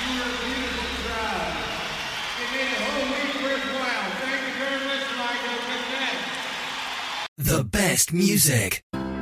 your beautiful crowd. It made the whole week worthwhile. Thank you very much, Ligo. Good night. The best music.